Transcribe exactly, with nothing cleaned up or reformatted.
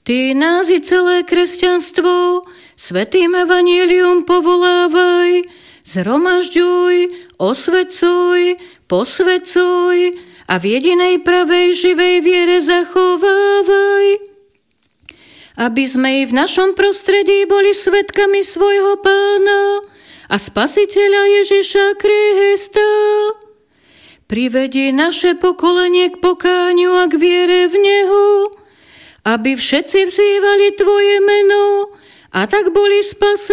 Ty nás i celé kresťanstvo svätým evanjelium povolávaj, zhromažďuj, osvecuj, posvecuj a v jedinej pravej živej viere zachovávaj, aby sme i v našom prostredí boli svedkami svojho Pána a Spasiteľa Ježiša Krista. Privedi naše pokolenie k pokániu a k viere v Neho, aby všetci vzývali Tvoje meno a tak boli spasení